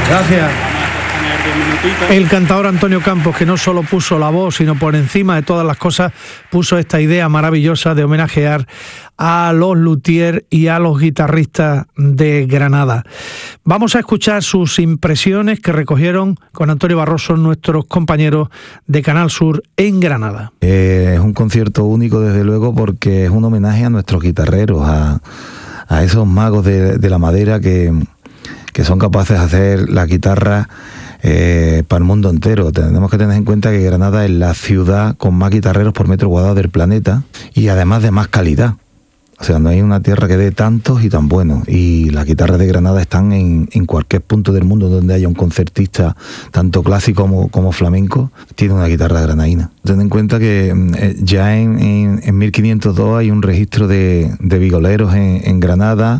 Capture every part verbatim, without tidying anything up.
Gracias. El cantador Antonio Campos, que no solo puso la voz, sino por encima de todas las cosas puso esta idea maravillosa de homenajear a los luthiers y a los guitarristas de Granada. Vamos a escuchar sus impresiones que recogieron con Antonio Barroso nuestros compañeros de Canal Sur en Granada. Eh, es un concierto único, desde luego, porque es un homenaje a nuestros guitarreros, a, a esos magos de, de la madera que, que son capaces de hacer la guitarra Eh, para el mundo entero. Tenemos que tener en cuenta que Granada es la ciudad con más guitarreros por metro cuadrado del planeta y además de más calidad. O sea, no hay una tierra que dé tantos y tan buenos. Y las guitarras de Granada están en, en cualquier punto del mundo donde haya un concertista, tanto clásico como, como flamenco, tiene una guitarra granadina. Ten en cuenta que eh, ya en, en, en mil quinientos dos hay un registro de, de vigoleros en, en Granada.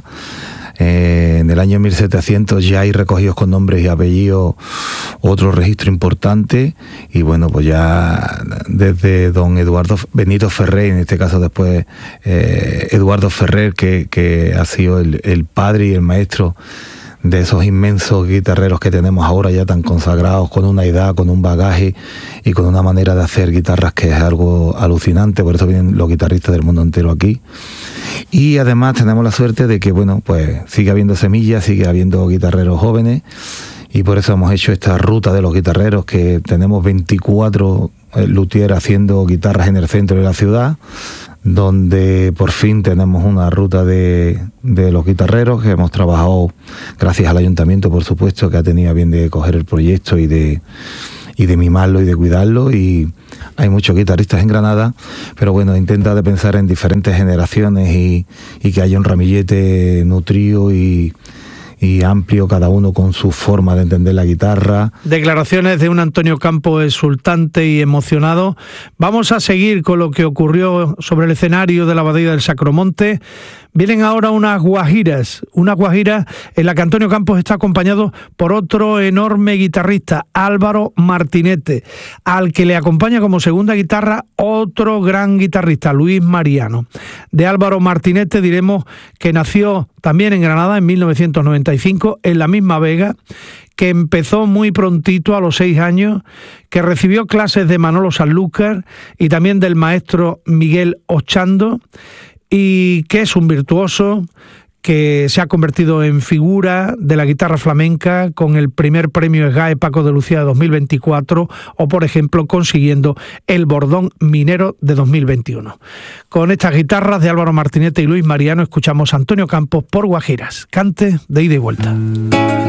Eh, en el año mil setecientos ya hay recogidos con nombres y apellidos otro registro importante, y bueno, pues ya desde don Eduardo Benito Ferrer, en este caso después eh, Eduardo Ferrer, que, que ha sido el, el padre y el maestro de esos inmensos guitarreros que tenemos ahora ya tan consagrados, con una edad, con un bagaje y con una manera de hacer guitarras que es algo alucinante. Por eso vienen los guitarristas del mundo entero aquí. Y además tenemos la suerte de que, bueno, pues sigue habiendo semillas, sigue habiendo guitarreros jóvenes, y por eso hemos hecho esta ruta de los guitarreros, que tenemos veinticuatro luthiers haciendo guitarras en el centro de la ciudad, donde por fin tenemos una ruta de, de los guitarreros que hemos trabajado gracias al ayuntamiento, por supuesto, que ha tenido a bien de coger el proyecto y de, y de mimarlo y de cuidarlo. Y hay muchos guitarristas en Granada, pero bueno, intenta de pensar en diferentes generaciones y, y que haya un ramillete nutrido y, y amplio, cada uno con su forma de entender la guitarra. Declaraciones de un Antonio Campos exultante y emocionado. Vamos a seguir con lo que ocurrió sobre el escenario de la Abadía del Sacromonte. Vienen ahora unas guajiras, unas guajiras en la que Antonio Campos está acompañado por otro enorme guitarrista, Álvaro Martinete, al que le acompaña como segunda guitarra otro gran guitarrista, Luis Mariano. De Álvaro Martinete diremos que nació también en Granada en mil novecientos noventa y cinco, en la misma Vega, que empezó muy prontito, a los seis años, que recibió clases de Manolo Sanlúcar y también del maestro Miguel Ochando, y que es un virtuoso, que se ha convertido en figura de la guitarra flamenca con el primer premio S G A E Paco de Lucía de dos mil veinticuatro, o por ejemplo consiguiendo el Bordón Minero de dos mil veintiuno. Con estas guitarras de Álvaro Martinete y Luis Mariano escuchamos a Antonio Campos por Guajiras, cante de ida y vuelta.